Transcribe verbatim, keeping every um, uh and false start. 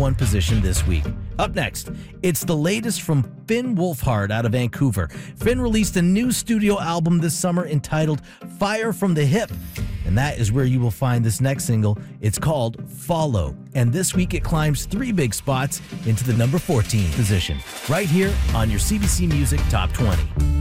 one position this week. Up next, it's the latest from Finn Wolfhard out of Vancouver. Finn released a new studio album this summer entitled Fire from the Hip, and that is where you will find this next single. It's called Follow, and this week it climbs three big spots into the number fourteen position, right here on your C B C Music Top twenty.